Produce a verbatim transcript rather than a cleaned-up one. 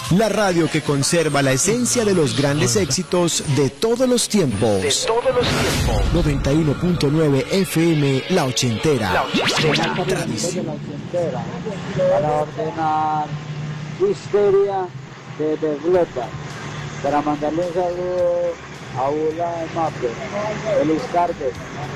La radio que conserva la esencia de los grandes éxitos de todos los tiempos. De todos los tiempos. noventa y uno punto nueve F M, La Ochentera. La Ochentera. Tradición. La Ochentera. Para ordenar Histeria de Berlota. Para mandarle un saludo a Ula de Mape. Feliz tarde.